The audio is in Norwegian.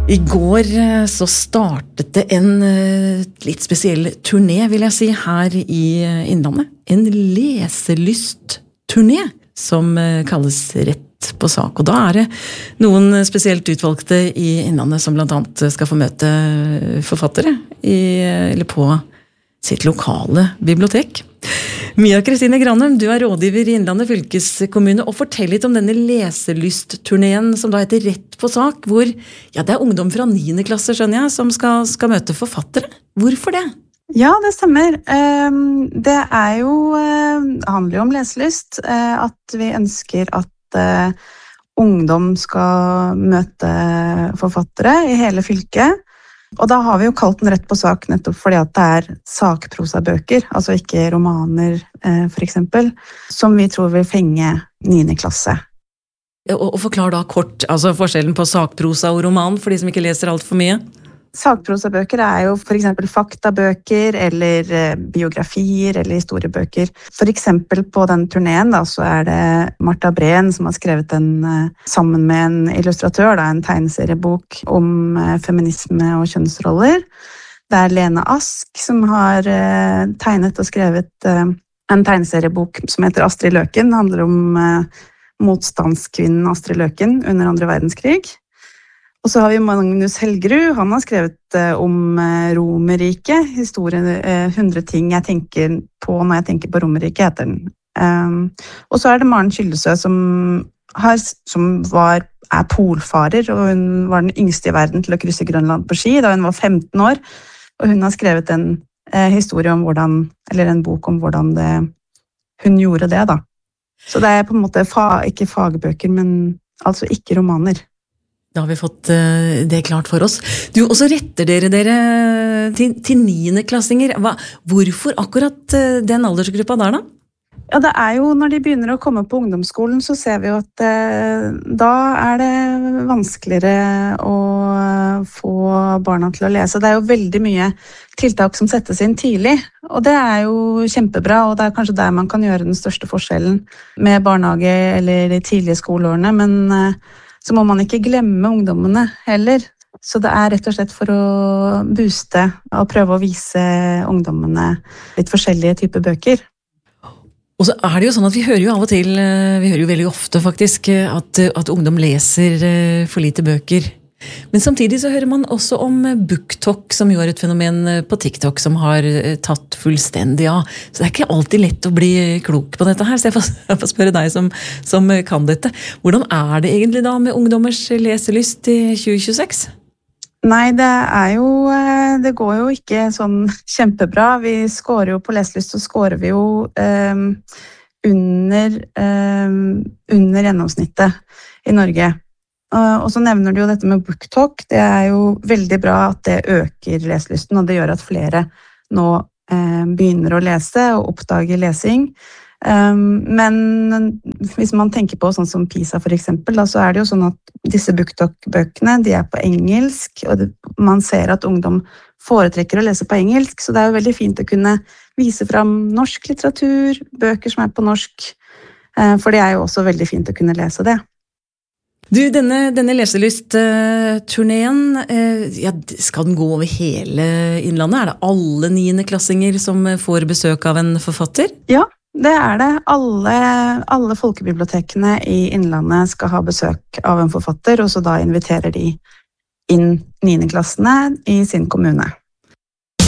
I går så startet det en litt spesiell turné, vil jeg si, her i Innlandet. En leselyst-turné som kalles Rett på sak. Og da det noen spesielt utvalgte i Innlandet som blant annet skal få møte forfattere eller på sitt lokale bibliotek. Mia Kristine Granum, du rådgiver i Innlandet fylkeskommune, og fortell litt om denne leselyst-turneen som da heter Rett på sak, hvor det ungdom fra 9. klasse, skjønner jeg, som skal møte forfattere. Hvorfor det? Ja, det stemmer. Det handler jo om leselyst, at vi ønsker at ungdom skal møte forfattere i hele fylket. Og da har vi jo kalt den Rett på sak nettopp fordi at det sakprosabøker, altså ikke romaner for eksempel, som vi tror vil fenge 9. klasse. Og forklar da kort altså forskjellen på sakprosa og roman for de som ikke leser alt for mye. Sakprosabøker jo for eksempel faktabøker eller biografier eller historiebøker. For eksempel på den turneen da, så det Martha Breen som har skrevet sammen med en illustratør, en tegneseriebok om feminisme og kjønnsroller. Det Lene Ask som har tegnet og skrevet en tegneseriebok som heter Astrid Løken. Det handler om motstandskvinnen Astrid Løken under 2. verdenskrig. Og så har vi Magnus Helgerud, han har skrevet om Romerriket, historien 100 ting jeg tenker på når jeg tenker på Romerriket, heter den. Og så det Maren Kyllesø som polfarer, og hun var den yngste i verden til å krysse Grønland på ski da hun var 15 år, og hun har skrevet en historie om en bok om hvordan hun gjorde det da. Så det på en måte ikke fagbøker, men altså ikke romaner. Da har vi fått det klart for oss. Og så retter dere til 9. klassinger. Hvorfor akkurat den aldersgruppa der da? Ja, det jo når de begynner å komme på ungdomsskolen, så ser vi jo at da det vanskeligere å få barna til å lese. Det jo veldig mye tiltak som settes inn tidlig, og det jo kjempebra, og det kanskje der man kan gjøre den største forskjellen med barnehage eller de tidlige skoleårene, men så må man ikke glemme ungdommene heller. Så det rett og slett for å booste og prøve å vise ungdommene litt forskjellige typer bøker. Og så det jo sånn at vi hører jo av og til, vi hører jo veldig ofte faktisk, at ungdom leser for lite bøker. Men samtidig så hører man også om BookTok, som jo et fenomen på TikTok som har tatt fullstendig av. Så det ikke alltid lett å bli klok på dette her, så jeg får spørre deg som kan dette. Hvordan det egentlig da med ungdommers leselyst i 2026? Nei, det går jo ikke sånn kjempebra. Vi scorer jo på leselyst, så scorer vi jo under gjennomsnittet i Norge. Og så nevner du jo dette med BookTok. Det jo veldig bra at det øker leselysten, og det gjør at flere nå begynner å lese og oppdager lesing. Men hvis man tenker på sånn som PISA for eksempel, da, så det jo sånn at disse BookTok-bøkene, de på engelsk, og man ser at ungdom foretrekker å lese på engelsk, så det jo veldig fint å kunne vise fram norsk litteratur, bøker som på norsk, for det jo også veldig fint å kunne lese det. Du, denne leselyst-turneen, skal den gå over hele Innlandet? Det alle 9. klassinger som får besøk av en forfatter? Ja, det det. Alle folkebibliotekene i Innlandet skal ha besøk av en forfatter, og så da inviterer de inn 9. klassene i sin kommune.